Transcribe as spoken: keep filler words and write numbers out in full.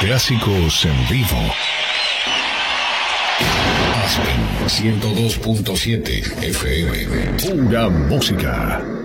Clásicos en vivo. Aspen ciento dos punto siete F M. Pura música.